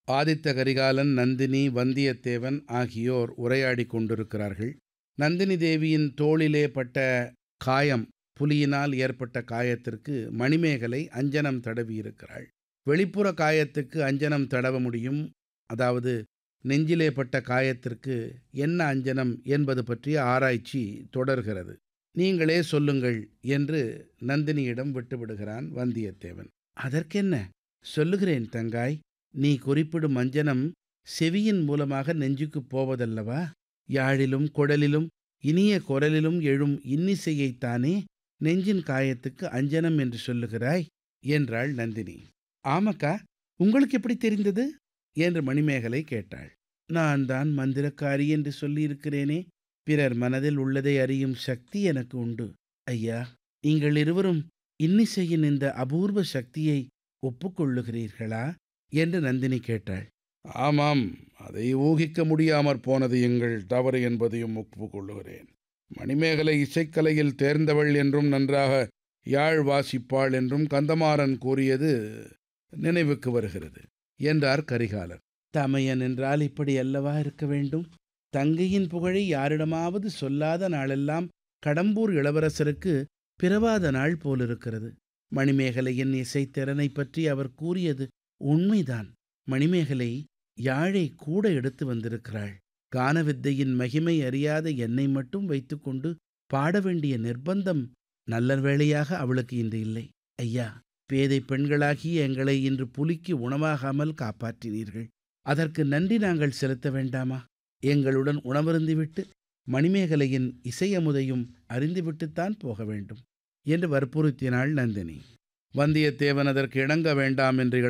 ஆதித்த கரிகாலன், நந்தினி, வந்தியத்தேவன் ஆகியோர் உரையாடிக் கொண்டிருக்கிறார்கள். நந்தினி தேவியின் தோளிலே பட்ட காயம், புலியினால் ஏற்பட்ட காயத்திற்கு மணிமேகலை அஞ்சனம் தடவியிருக்கிறாள். வெளிப்புற காயத்துக்கு அஞ்சனம் தடவ முடியும், அதாவது நெஞ்சிலே பட்ட காயத்திற்கு என்ன அஞ்சனம் என்பது பற்றிய ஆராய்ச்சி தொடர்கிறது. நீங்களே சொல்லுங்கள் என்று நந்தினியிடம் விட்டுவிடுகிறான் வந்தியத்தேவன். அதற்கென்ன, சொல்லுகிறேன் தங்காய். நீ குறிப்பிடும் அஞ்சனம் செவியின் மூலமாக நெஞ்சுக்குப் போவதல்லவா? யாழிலும் குழலிலும் இனிய குரலிலும் எழும் இன்னிசையைத்தானே நெஞ்சின் காயத்துக்கு அஞ்சனம் என்று சொல்லுகிறாய் என்றாள் நந்தினி. ஆமக்கா, உங்களுக்கு எப்படி தெரிந்தது என்று மணிமேகலை கேட்டாள். நான் தான் மந்திரக்காரி என்று சொல்லியிருக்கிறேனே. பிறர் மனதில் உள்ளதை அறியும் சக்தி எனக்கு உண்டு. ஐயா, நீங்கள் இருவரும் இன்னிசையின் இந்த அபூர்வ சக்தியை ஒப்புக்கொள்ளுகிறீர்களா என்று நந்தினி கேட்டாள். ஆமாம், அதை ஊகிக்க முடியாமற் போனது எங்கள் தவறு என்பதையும் ஒப்புக்கொள்ளுகிறேன். மணிமேகலை இசைக்கலையில் தேர்ந்தவள் என்றும் நன்றாக யாழ் வாசிப்பாள் என்றும் கந்தமாறன் கூறியது நினைவுக்கு வருகிறது என்றார் கரிகாலர். தமையன் என்றால் இப்படி அல்லவா இருக்க வேண்டும்? தங்கையின் புகழை யாரிடமாவது சொல்லாத நாளெல்லாம் கடம்பூர் இளவரசருக்கு பிறவாத நாள் போலிருக்கிறது. மணிமேகலையின் இசைத்திறனை பற்றி அவர் கூறியது உண்மைதான். மணிமேகலை யாழை கூட எடுத்து வந்திருக்கிறாள். கானவித்தையின் மகிமை அறியாத என்னை மட்டும் வைத்துக்கொண்டு பாட வேண்டிய நிர்பந்தம் நல்ல வேளையாக அவளுக்கு இன்று இல்லை. ஐயா, பேதை பெண்களாகிய எங்களை இன்று புலிக்கு உணவாகாமல் காப்பாற்றினீர்கள். அதற்கு நன்றி நாங்கள் செலுத்த வேண்டாமா? எங்களுடன் உணவருந்திவிட்டு மணிமேகலையின் இசையமுதையும் அறிந்துவிட்டுத்தான் போக வேண்டும் என்று வற்புறுத்தினாள் நந்தினி. வந்தியத்தேவன் அதற்கு இணங்க வேண்டாம் என்று